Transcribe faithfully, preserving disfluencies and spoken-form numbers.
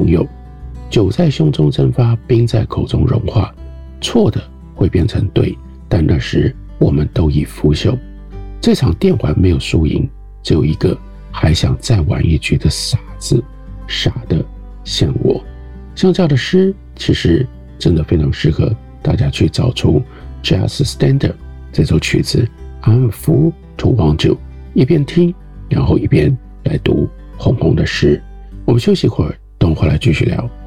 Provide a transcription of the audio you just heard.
朋友，酒在胸中蒸发，冰在口中融化，错的会变成对，但那时我们都已腐朽。这场电玩没有输赢，只有一个还想再玩一局的傻子，傻的像我。像这样的诗其实真的非常适合大家去找出 Jazz Standard 这首曲子 I'm a fool to want you， 一边听然后一边来读红红的诗。我们休息一会儿，等会儿来继续聊。